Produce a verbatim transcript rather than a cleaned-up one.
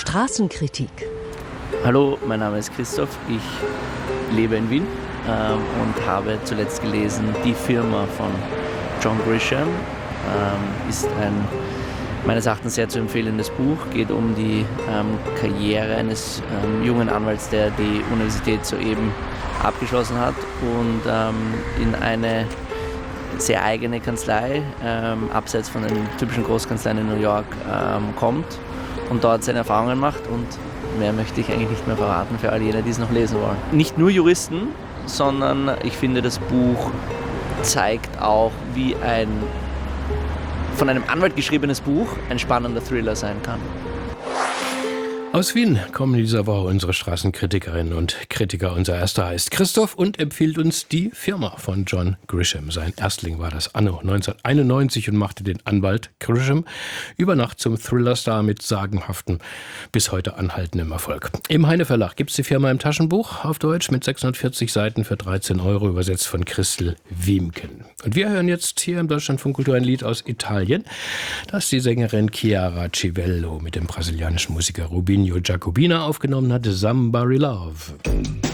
Straßenkritik. Hallo, mein Name ist Christoph, ich lebe in Wien ähm, und habe zuletzt gelesen Die Firma von John Grisham. Ähm, ist ein meines Erachtens sehr zu empfehlendes Buch, geht um die ähm, Karriere eines ähm, jungen Anwalts, der die Universität soeben abgeschlossen hat und ähm, in eine sehr eigene Kanzlei, ähm, abseits von den typischen Großkanzleien in New York, ähm, kommt und dort seine Erfahrungen macht. Und mehr möchte ich eigentlich nicht mehr verraten für all jene, die es noch lesen wollen. Nicht nur Juristen, sondern ich finde, das Buch zeigt auch, wie ein von einem Anwalt geschriebenes Buch ein spannender Thriller sein kann. Aus Wien kommen in dieser Woche unsere Straßenkritikerinnen und Kritiker. Unser erster heißt Christoph und empfiehlt uns Die Firma von John Grisham. Sein Erstling war das anno neunzehnhunderteinundneunzig und machte den Anwalt Grisham über Nacht zum Thrillerstar mit sagenhaftem, bis heute anhaltendem Erfolg. Im Heine Verlag gibt es Die Firma im Taschenbuch auf Deutsch mit sechshundertvierzig Seiten für dreizehn Euro, übersetzt von Christel Wiemken. Und wir hören jetzt hier im Deutschlandfunk Kultur ein Lied aus Italien, das die Sängerin Chiara Civello mit dem brasilianischen Musiker Rubinho Jacobina aufgenommen hatte, Somebody Love.